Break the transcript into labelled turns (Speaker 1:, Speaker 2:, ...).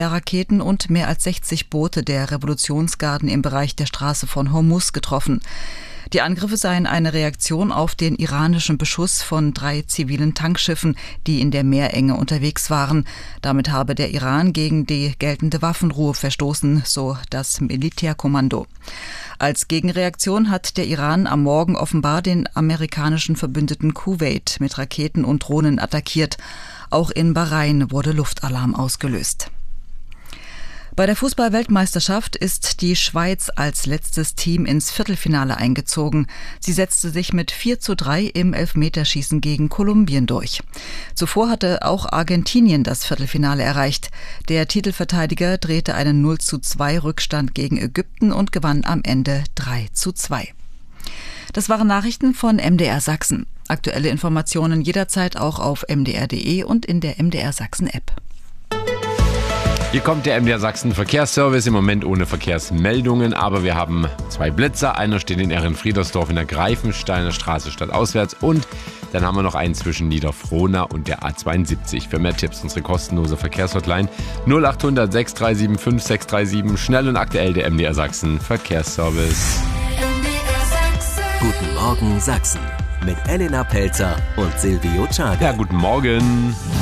Speaker 1: Raketen und mehr als 60 Boote der Revolutionsgarden im Bereich der Straße von Hormuz getroffen. Die Angriffe seien eine Reaktion auf den iranischen Beschuss von 3 zivilen Tankschiffen, die in der Meerenge unterwegs waren. Damit habe der Iran gegen die geltende Waffenruhe verstoßen, so das Militärkommando. Als Gegenreaktion hat der Iran am Morgen offenbar den amerikanischen Verbündeten Kuwait mit Raketen und Drohnen attackiert. Auch in Bahrain wurde Luftalarm ausgelöst. Bei der Fußball-Weltmeisterschaft ist die Schweiz als letztes Team ins Viertelfinale eingezogen. Sie setzte sich mit 4:3 im Elfmeterschießen gegen Kolumbien durch. Zuvor hatte auch Argentinien das Viertelfinale erreicht. Der Titelverteidiger drehte einen 0:2 Rückstand gegen Ägypten und gewann am Ende 3:2. Das waren Nachrichten von MDR Sachsen. Aktuelle Informationen jederzeit auch auf mdr.de und in der MDR Sachsen-App.
Speaker 2: Hier kommt der MDR Sachsen Verkehrsservice, im Moment ohne Verkehrsmeldungen, aber wir haben 2 Blitzer. Einer steht in Ehrenfriedersdorf in der Greifensteiner Straße stadtauswärts und dann haben wir noch einen zwischen Niederfrohna und der A72. Für mehr Tipps unsere kostenlose Verkehrshotline 0800 6375 637. Schnell und aktuell der MDR Sachsen Verkehrsservice.
Speaker 3: Guten Morgen Sachsen mit Elena Pelzer und Silvio Czarnecki.
Speaker 2: Ja, guten Morgen.